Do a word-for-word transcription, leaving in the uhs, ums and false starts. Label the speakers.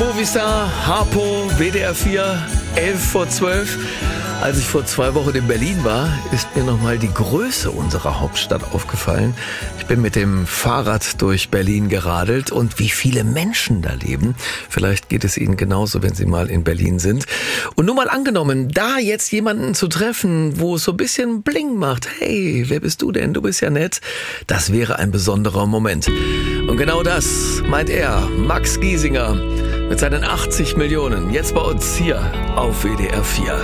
Speaker 1: Movistar, Harpo, W D R vier, elf vor zwölf. Als ich vor zwei Wochen in Berlin war, ist mir nochmal die Größe unserer Hauptstadt aufgefallen. Ich bin mit dem Fahrrad durch Berlin geradelt und wie viele Menschen da leben. Vielleicht geht es Ihnen genauso, wenn Sie mal in Berlin sind. Und nur mal angenommen, da jetzt jemanden zu treffen, wo es so ein bisschen Bling macht. Hey, wer bist du denn? Du bist ja nett. Das wäre ein besonderer Moment. Und genau das meint er, Max Giesinger, mit seinen achtzig Millionen. Jetzt bei uns hier auf W D R vier.